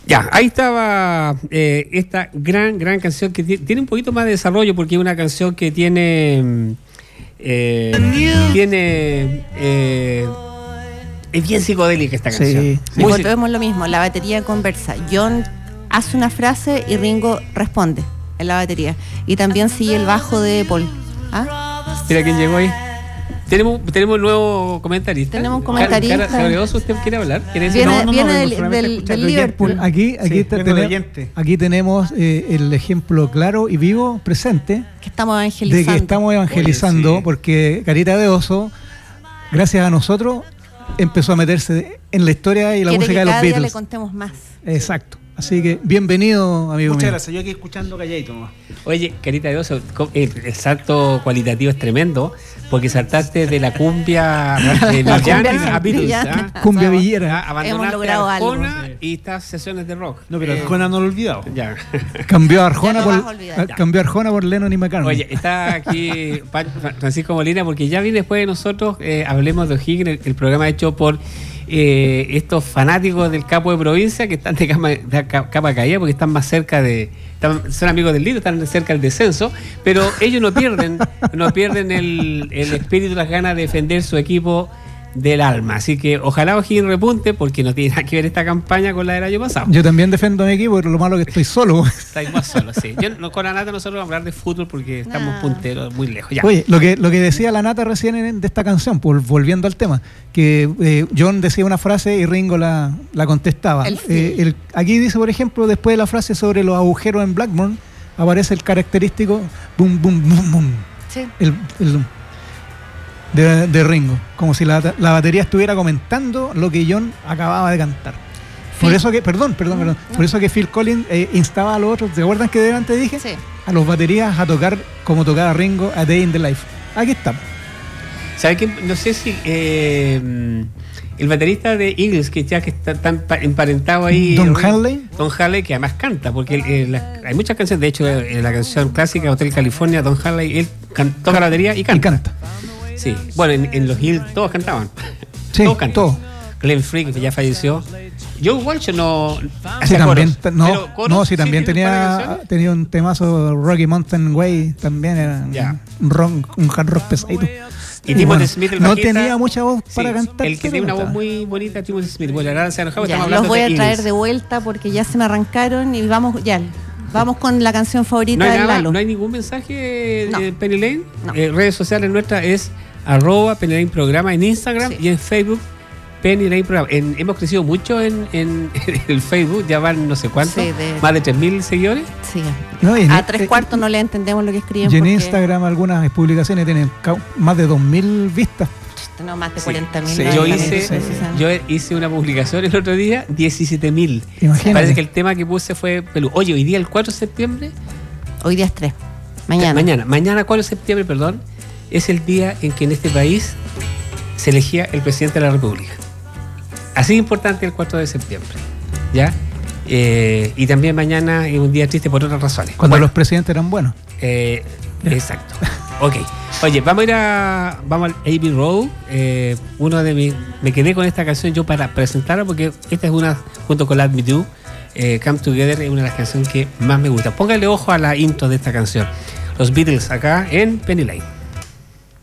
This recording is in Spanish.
Ya, ahí estaba esta gran canción que tiene un poquito más de desarrollo porque es una canción que tiene es bien psicodélica esta canción. Sí. Volvemos lo mismo, la batería conversa. John hace una frase y Ringo responde en la batería. Y también sigue el bajo de Paul. ¿Ah? Mira quién llegó ahí. Tenemos un nuevo comentarista. Tenemos un comentarista. ¿Usted quiere hablar? Viene del Liverpool. Aquí tenemos el ejemplo claro y vivo, presente, que estamos evangelizando. De que estamos evangelizando. Oye, sí. Porque Carita de Oso, gracias a nosotros, empezó a meterse en la historia y la música de los Beatles. Día le contemos más. Exacto. Así que bienvenido, amigo. Muchas mío. gracias, yo aquí escuchando calladito nomás. Oye, Carita de Oso, el salto cualitativo es tremendo, porque saltaste de la cumbia a Beatles, cumbia villera. Abandonaste Arjona y estas sesiones de rock. No, pero Arjona no lo he olvidado. Ya. Cambió a Arjona por Lennon y McCartney. Oye, está aquí Francisco Molina, porque ya viene después de nosotros, hablemos de O'Higgins, el programa hecho por estos fanáticos del capo de provincia que están de capa caída porque están más cerca son amigos del líder, están cerca del descenso, pero ellos no pierden el espíritu, las ganas de defender su equipo del alma. Así que ojalá O'Higgins repunte, porque no tiene nada que ver esta campaña con la del año pasado. Yo también defiendo a mi equipo, pero lo malo es que estoy solo. Estáis más solos, sí. Con la Nata nosotros vamos a hablar de fútbol porque estamos punteros muy lejos. Ya. Oye, lo que decía la Nata recién de esta canción, volviendo al tema, que John decía una frase y Ringo la contestaba. Aquí dice, por ejemplo, después de la frase sobre los agujeros en Blackburn, aparece el característico boom, boom, boom, boom. Sí. De Ringo, como si la batería estuviera comentando lo que John acababa de cantar. Por eso que, perdón. Por eso que Phil Collins instaba a los otros, ¿te acuerdan que delante dije? Sí. A los baterías a tocar como tocaba Ringo a Day in the Life. Aquí estamos. ¿Sabes qué? No sé si el baterista de Eagles, que ya que está tan emparentado ahí, Don Henley, que además canta, porque hay muchas canciones, de hecho la canción clásica Hotel California, Don Henley, él toca la batería y canta. Sí, bueno, en los Hills todos cantaban. Sí, todos cantan. Todos. Glenn Frey, que ya falleció. Joe Walsh no sí, también, coros, sí, también tenía un temazo, Rocky Mountain Way, también era un hard rock pesadito. Y Timothy Smith, el no bajista, tenía mucha voz para cantar. El que tiene una voz muy bonita, Timothy Smith. Bueno, ahora se enojaba. Los voy a traer de vuelta porque ya se me arrancaron y vamos con la canción favorita de Lalo. ¿No hay ningún mensaje de Penny Lane? No. Redes sociales nuestras es @Penny Lane Programa en Instagram y en Facebook Penny Lane Programa. Hemos crecido mucho en el Facebook, ya van no sé cuántos, más de 3.000 seguidores. Sí. A 3/4 no le entendemos lo que escriben. Y en Instagram algunas publicaciones tienen más de 2.000 vistas. No, más de 40.000. Sí. Yo hice una publicación el otro día, 17.000. Parece que el tema que puse fue peludo. Oye, hoy día el 4 de septiembre. Hoy día es 3. Mañana 4 de septiembre, perdón, es el día en que en este país se elegía el presidente de la República. Así importante el 4 de septiembre. ¿Ya? Y también mañana es un día triste por otras razones. Cuando los presidentes eran buenos. Exacto. Ok. Oye, vamos al Abbey Road. Me quedé con esta canción yo para presentarla porque esta es una, junto con Let Me Do, Come Together, es una de las canciones que más me gusta. Póngale ojo a la intro de esta canción. Los Beatles acá en Penny Lane.